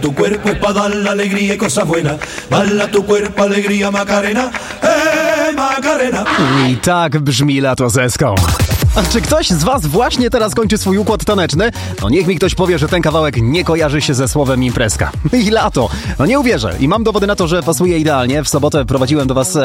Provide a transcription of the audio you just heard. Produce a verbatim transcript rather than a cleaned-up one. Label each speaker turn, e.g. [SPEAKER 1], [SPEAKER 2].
[SPEAKER 1] tu cuerpo es pa' dar la alegría y cosas buenas. Bala tu cuerpo, alegría, Macarena, eh, Macarena.
[SPEAKER 2] I tak brzmi lato z Eską. A czy ktoś z was właśnie teraz kończy swój układ taneczny? No niech mi ktoś powie, że ten kawałek nie kojarzy się ze słowem imprezka. I lato. No nie uwierzę. I mam dowody na to, że pasuje idealnie. W sobotę prowadziłem do was